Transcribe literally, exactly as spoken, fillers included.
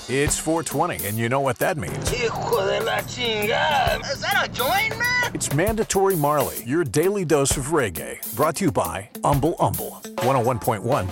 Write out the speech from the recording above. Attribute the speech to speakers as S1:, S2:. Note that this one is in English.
S1: It's four twenty, and you know what that means.
S2: Hijo de la chingada. Is that a joint, man?
S1: It's Mandatory Marley, your daily dose of reggae. Brought to you by Humble Umble. one oh one point one